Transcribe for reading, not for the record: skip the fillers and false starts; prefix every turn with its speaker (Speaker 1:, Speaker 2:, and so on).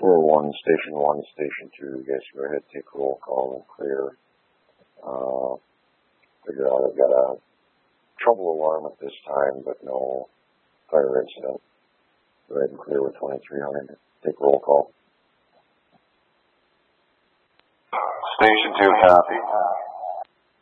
Speaker 1: 401, Station 1, Station 2, you guys go ahead, take roll call and clear. Figure out I've got a trouble alarm at this time, but no fire incident. Go ahead and clear with 2300. Take roll call.
Speaker 2: Station 2, copy.